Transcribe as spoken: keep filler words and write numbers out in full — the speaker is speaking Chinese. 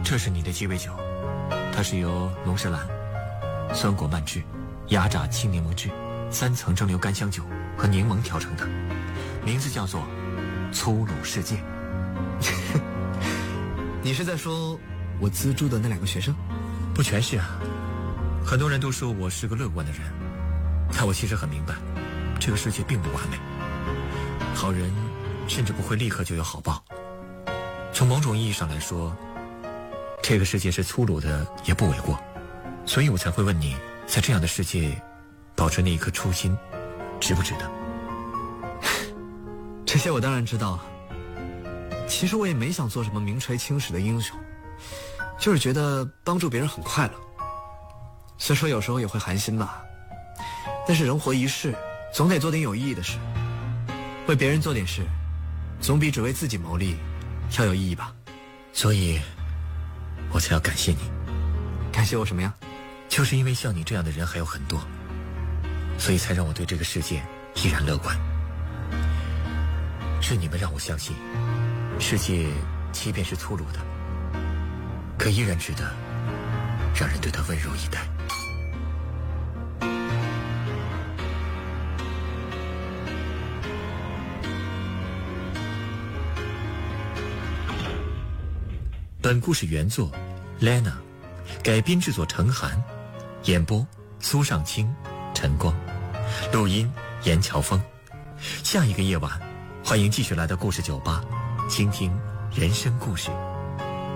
这是你的鸡尾酒，它是由龙舌兰、酸果蔓汁、压榨青柠檬汁、三层蒸馏干香酒和柠檬调成的，名字叫做粗鲁世界。 你是在说我资助的那两个学生？ 不全是啊，很多人都说我是个乐观的人，但我其实很明白，这个世界并不完美，好人甚至不会立刻就有好报。从某种意义上来说，这个世界是粗鲁的也不为过，所以我才会问你，在这样的世界保持那一颗初心值不值得？ 这些我当然知道，其实我也没想做什么名垂青史的英雄，就是觉得帮助别人很快乐。虽说有时候也会寒心吧，但是人活一世，总得做点有意义的事，为别人做点事，总比只为自己谋利要有意义吧。 所以我才要感谢你。 感谢我什么呀？ 就是因为像你这样的人还有很多，所以才让我对这个世界依然乐观。是你们让我相信，世界即便是粗鲁的，可依然值得让人对他温柔以待。本故事原作 Lena， 改编制作陈寒，演播苏尚清、陈光，录音严乔峰。下一个夜晚，欢迎继续来到故事酒吧，倾听人生故事。